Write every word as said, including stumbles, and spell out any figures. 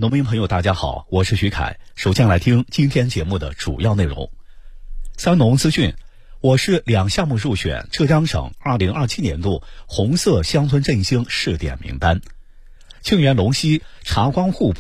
农民朋友大家好，我是徐凯。首先来听今天节目的主要内容。三农资讯，我市两项目入选浙江省二零二七年度红色乡村振兴试点名单。庆元龙溪茶光户